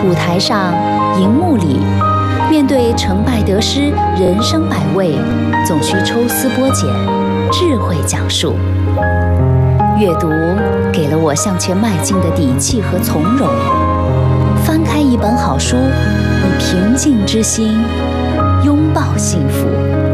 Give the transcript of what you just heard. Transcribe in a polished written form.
舞台上，荧幕里，面对成败得失、人生百味，总需抽丝剥茧，智慧讲述。阅读给了我向前迈进的底气和从容。翻开一本好书，以平静之心拥抱幸福。